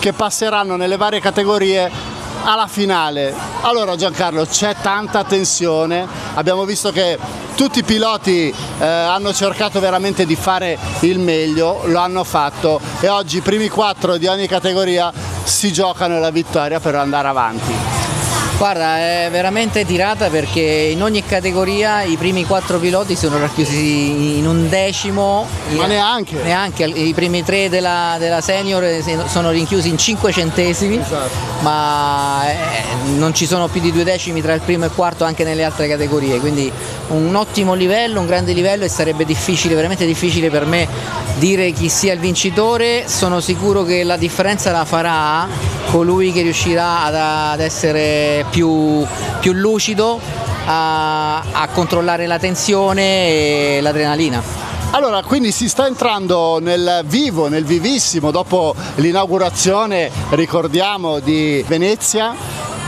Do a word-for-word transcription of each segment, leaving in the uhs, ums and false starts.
che passeranno nelle varie categorie alla finale. Allora Giancarlo, c'è tanta tensione, abbiamo visto che tutti i piloti eh, hanno cercato veramente di fare il meglio, lo hanno fatto e oggi i primi quattro di ogni categoria si giocano la vittoria per andare avanti. Guarda, è veramente tirata perché in ogni categoria i primi quattro piloti sono racchiusi in un decimo. Ma neanche? Neanche, i primi tre della, della senior sono rinchiusi in cinque centesimi, esatto. Ma eh, non ci sono più di due decimi tra il primo e il quarto anche nelle altre categorie, quindi un ottimo livello, un grande livello e sarebbe difficile, veramente difficile per me dire chi sia il vincitore. Sono sicuro che la differenza la farà colui che riuscirà ad, ad essere più, più lucido, a, a controllare la tensione e l'adrenalina. Allora, quindi si sta entrando nel vivo, nel vivissimo, dopo l'inaugurazione, ricordiamo, di Venezia.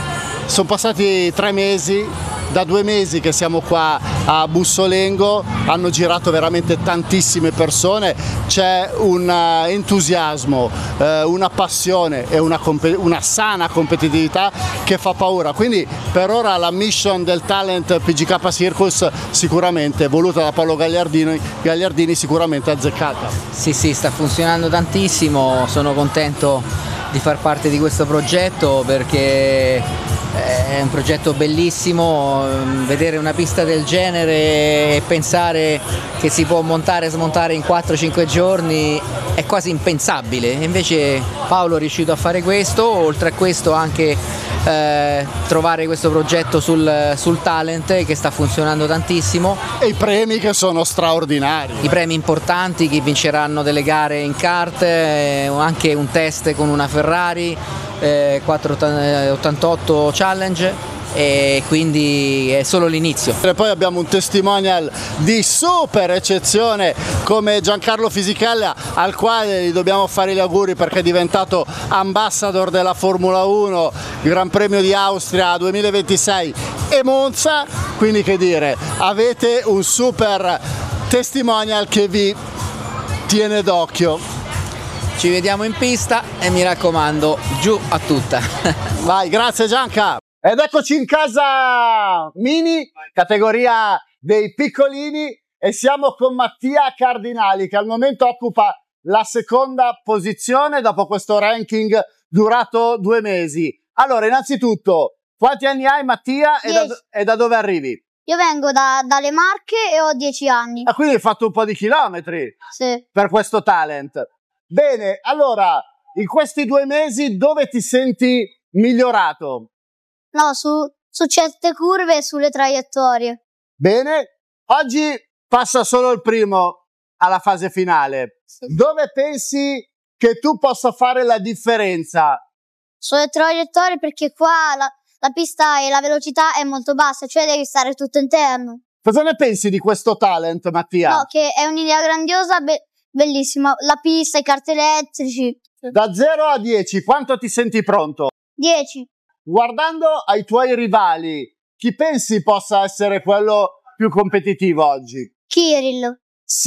Sono passati tre mesi, da due mesi che siamo qua a Bussolengo, hanno girato veramente tantissime persone, c'è un entusiasmo, eh, una passione e una, una sana competitività che fa paura, quindi per ora la mission del Talent P G K Circus sicuramente voluta da Paolo Gagliardini, Gagliardini sicuramente azzeccata. Sì sì, sta funzionando tantissimo, sono contento di far parte di questo progetto perché è un progetto bellissimo, vedere una pista del genere e pensare che si può montare e smontare in quattro cinque giorni è quasi impensabile, invece Paolo è riuscito a fare questo, oltre a questo anche eh, trovare questo progetto sul, sul Talent che sta funzionando tantissimo. E i premi che sono straordinari. I premi importanti, che vinceranno delle gare in kart, eh, anche un test con una Ferrari, eh, quattrocentottantotto Challenge, e quindi è solo l'inizio. E poi abbiamo un testimonial di super eccezione come Giancarlo Fisichella, al quale gli dobbiamo fare gli auguri perché è diventato ambassador della Formula uno, Gran Premio di Austria duemilaventisei e Monza, quindi che dire, avete un super testimonial che vi tiene d'occhio. Ci vediamo in pista e mi raccomando, giù a tutta. Vai, grazie Gianca. Ed eccoci in casa mini, categoria dei piccolini, e siamo con Mattia Cardinali che al momento occupa la seconda posizione dopo questo ranking durato due mesi. Allora, innanzitutto, quanti anni hai Mattia e da, e da dove arrivi? Io vengo da, dalle Marche e ho dieci anni. Ah, quindi hai fatto un po' di chilometri? Sì. Per questo talent. Bene, allora, in questi due mesi dove ti senti migliorato? No, su, su certe curve e sulle traiettorie. Bene, oggi passa solo il primo alla fase finale. Sì. Dove pensi che tu possa fare la differenza? Sulle traiettorie, perché qua la, la pista e la velocità è molto bassa, cioè devi stare tutto interno. Cosa ne pensi di questo talent, Mattia? No, che è un'idea grandiosa, be bellissima. La pista, i kart elettrici. Da zero a dieci, quanto ti senti pronto? dieci. Guardando ai tuoi rivali, chi pensi possa essere quello più competitivo oggi? Kirill.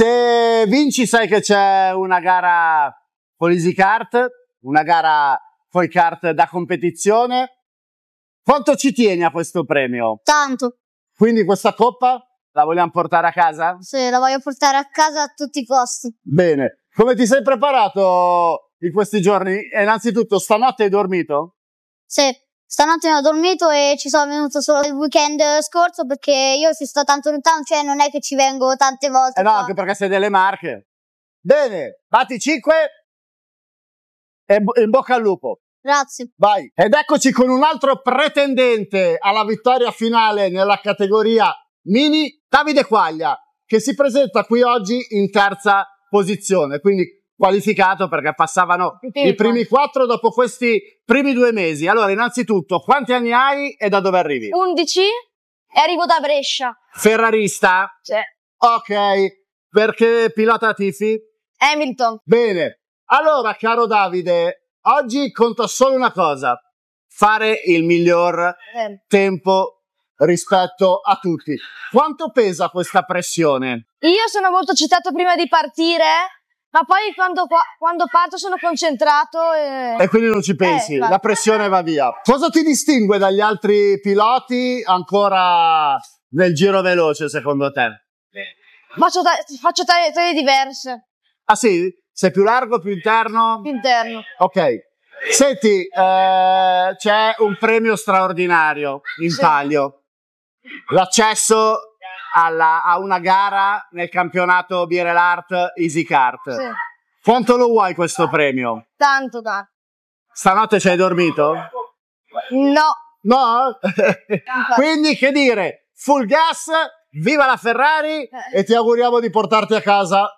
Se vinci sai che c'è una gara Polisi Kart, una gara Foi Kart da competizione. Quanto ci tieni a questo premio? Tanto. Quindi questa coppa la vogliamo portare a casa? Sì, la voglio portare a casa a tutti i costi. Bene. Come ti sei preparato in questi giorni? E innanzitutto, stanotte hai dormito? Sì. Stanotte non ho dormito e ci sono venuto solo il weekend scorso perché io si sto tanto lontano, cioè non è che ci vengo tante volte. Eh no, qua. Anche perché sei delle Marche. Bene, batti cinque e in bocca al lupo. Grazie. Vai. Ed eccoci con un altro pretendente alla vittoria finale nella categoria mini, Davide Quaglia, che si presenta qui oggi in terza posizione, quindi qualificato perché passavano i primi quattro dopo questi primi due mesi. Allora, innanzitutto, quanti anni hai e da dove arrivi? undici e arrivo da Brescia. Ferrarista? Sì. Ok, perché pilota tifi? Hamilton. Bene, allora caro Davide, oggi conta solo una cosa, fare il miglior eh. tempo rispetto a tutti. Quanto pesa questa pressione? Io sono molto eccitato prima di partire Ma poi quando, quando parto sono concentrato e... E quindi non ci pensi, Eh, la pressione va via. Cosa ti distingue dagli altri piloti ancora nel giro veloce secondo te? Faccio, ta faccio taglie, taglie diverse. Ah sì? Sei più largo, più interno? Più interno. Ok. Senti, eh, c'è un premio straordinario in Sì. palio. L'accesso alla- a una gara nel campionato Birel Art Easy Kart. Sì. Quanto lo vuoi questo premio? Tanto, tanto. Stanotte ci hai dormito? No. No? Quindi che dire, full gas, viva la Ferrari e ti auguriamo di portarti a casa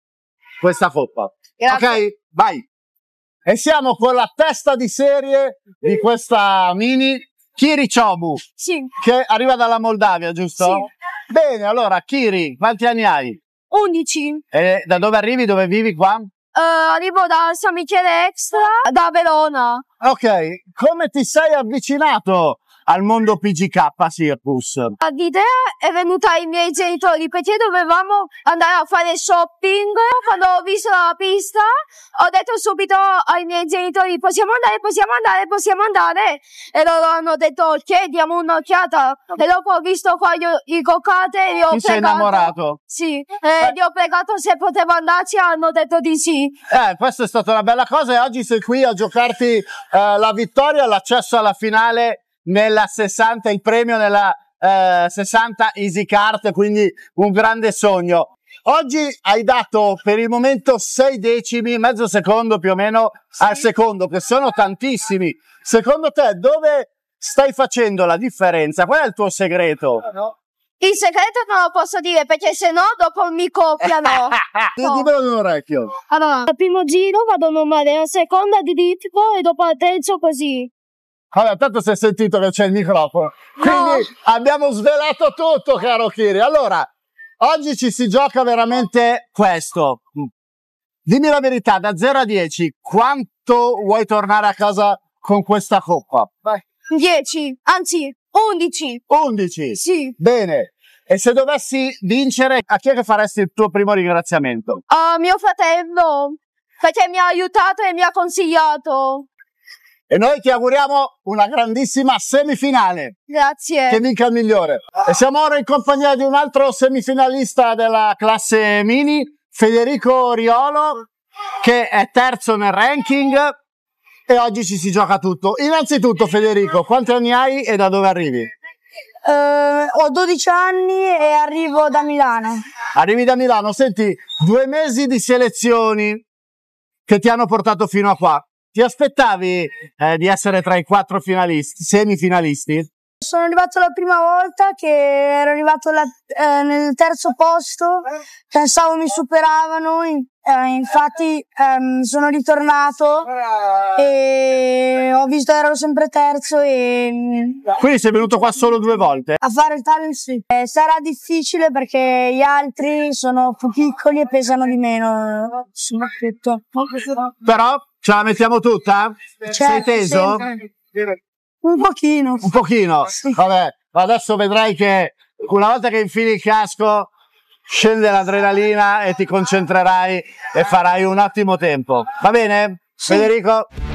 questa coppa. Grazie. Ok? Vai! E siamo con la testa di serie di questa Mini, Kiri Chobu, Sì. che arriva dalla Moldavia, giusto? Sì. Bene, allora Kiri, quanti anni hai? undici. E da dove arrivi? Dove vivi qua? Uh, arrivo da San Michele Extra, da Verona. Ok, come ti sei avvicinato al mondo P G K Circus? L'idea è venuta ai miei genitori perché dovevamo andare a fare shopping. Quando ho visto la pista ho detto subito ai miei genitori possiamo andare, possiamo andare, possiamo andare, e loro hanno detto ok, diamo un'occhiata. E dopo ho visto qua i, i cocate e li ho Ti sei pregato. innamorato? Sì, e li ho pregato se potevo andarci, hanno detto di sì. Eh, questa è stata una bella cosa e oggi sei qui a giocarti eh, la vittoria, l'accesso alla finale nella sessanta, il premio nella eh, sessanta Easy Kart, quindi un grande sogno. Oggi hai dato per il momento sei decimi, mezzo secondo più o meno al secondo, che sono tantissimi. Secondo te dove stai facendo la differenza? Qual è il tuo segreto? Il segreto non lo posso dire perché sennò dopo mi copiano. No. Dimmelo in un orecchio. Allora, al primo giro vado normale, al secondo addirittura e dopo al terzo così. Vabbè, tanto si è sentito che c'è il microfono. Quindi abbiamo svelato tutto, caro Kiri. Allora, oggi ci si gioca veramente questo. Dimmi la verità, da zero a dieci, quanto vuoi tornare a casa con questa coppa? Vai. dieci, anzi undici. undici? Sì. Bene. E se dovessi vincere, a chi è che faresti il tuo primo ringraziamento? A mio fratello, perché mi ha aiutato e mi ha consigliato. E noi ti auguriamo una grandissima semifinale. Grazie. Che vinca il migliore. E siamo ora in compagnia di un altro semifinalista della classe Mini, Federico Riolo, che è terzo nel ranking e oggi ci si gioca tutto. Innanzitutto Federico, quanti anni hai e da dove arrivi? Uh, ho dodici anni e arrivo da Milano. Arrivi da Milano, senti, due mesi di selezioni che ti hanno portato fino a qua. Ti aspettavi eh, di essere tra i quattro finalisti, semifinalisti? Sono arrivato la prima volta che ero arrivato la, eh, nel terzo posto, pensavo mi superavano, in, eh, infatti ehm, sono ritornato e ho visto che ero sempre terzo e Quindi sei venuto qua solo due volte? a fare il talent sì. Eh, sarà difficile perché gli altri sono più piccoli e pesano di meno. Però ce la mettiamo tutta? Sei Certo, teso? sempre. Un pochino. Un pochino? Sì. Vabbè, ma adesso vedrai che una volta che infili il casco scende l'adrenalina e ti concentrerai e farai un ottimo tempo. Va bene? Sì. Federico?